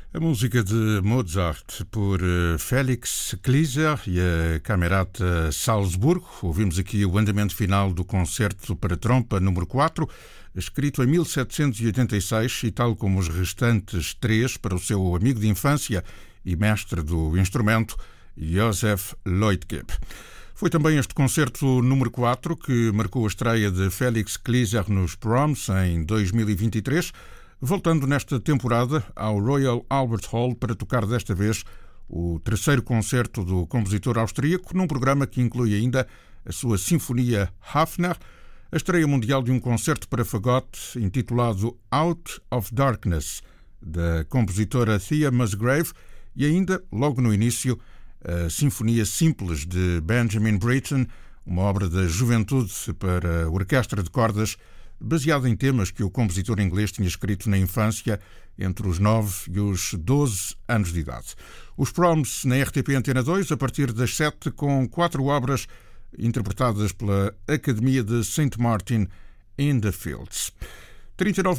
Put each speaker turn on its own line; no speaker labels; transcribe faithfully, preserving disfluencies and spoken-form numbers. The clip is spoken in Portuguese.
A música de Mozart por Felix Kleiser e a Camerata Salzburgo. Ouvimos aqui o andamento final do concerto para trompa número quatro, escrito em mil setecentos e oitenta e seis e tal como os restantes três para o seu amigo de infância e mestre do instrumento, Joseph Leutgeb. Foi também este concerto número quatro que marcou a estreia de Felix Kleiser nos Proms em dois mil e vinte e três, voltando nesta temporada ao Royal Albert Hall para tocar desta vez o terceiro concerto do compositor austríaco, num programa que inclui ainda a sua Sinfonia Hafner, a estreia mundial de um concerto para fagote intitulado Out of Darkness, da compositora Thea Musgrave, e ainda, logo no início, a Sinfonia Simples de Benjamin Britten, uma obra da juventude para orquestra de cordas, baseada em temas que o compositor inglês tinha escrito na infância, entre os nove e os doze anos de idade. Os Proms na R T P Antena dois, a partir das sete, com quatro obras interpretadas pela Academia de Saint Martin in the Fields. trinta e nove